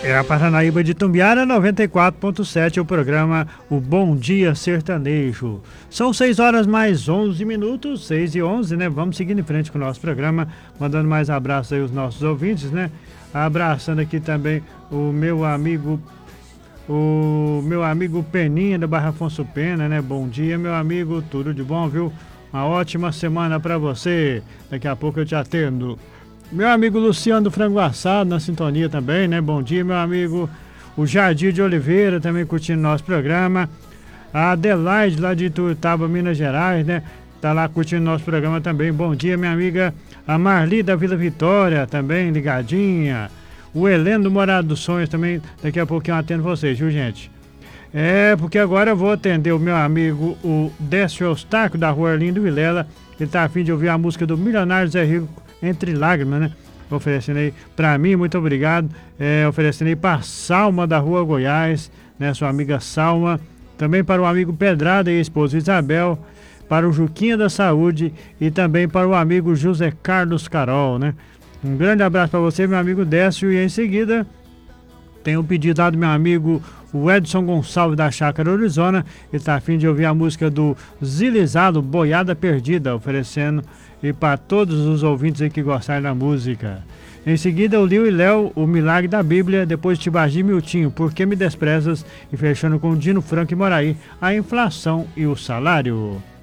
É a Paranaíba de Tumbiara 94.7, o programa O Bom Dia Sertanejo. São 6 horas mais 11 minutos, 6 e 11, né? Vamos seguindo em frente com o nosso programa, mandando mais abraços aí aos nossos ouvintes, né? Abraçando aqui também o meu amigo Peninha, da Barra Afonso Pena, né? Bom dia, meu amigo, tudo de bom, viu? Uma ótima semana pra você. Daqui a pouco eu te atendo. Meu amigo Luciano do Frango Assado na sintonia também, né? Bom dia, meu amigo. O Jardim de Oliveira também curtindo nosso programa. A Adelaide lá de Ituiutaba, Minas Gerais, né? Tá lá curtindo nosso programa também. Bom dia, minha amiga. A Marli da Vila Vitória também ligadinha. O Heleno do Morado dos Sonhos também. Daqui a pouquinho eu atendo vocês, viu, gente? Porque agora eu vou atender o meu amigo, o Décio Eustáquio, da Rua Arlindo Vilela. Ele tá a fim de ouvir a música do Milionário Zé Rico, Entre Lágrimas, né? Oferecendo aí pra mim, muito obrigado. Oferecendo aí pra Salma, da Rua Goiás, né? Sua amiga Salma. Também para o amigo Pedrada e a esposa Isabel. Para o Juquinha da Saúde e também para o amigo José Carlos Carol, né? Um grande abraço para você, meu amigo Décio. E em seguida tem um pedido lá do meu amigo o Edson Gonçalves da Chácara Arizona. Ele está a fim de ouvir a música do Zilizado, Boiada Perdida, oferecendo e para todos os ouvintes aí que gostarem da música. Em seguida, o Liu e Léo, O Milagre da Bíblia. Depois, Tibagi Miltinho, Por que Me Desprezas? E fechando com Dino Franco e Moraí, A Inflação e o Salário.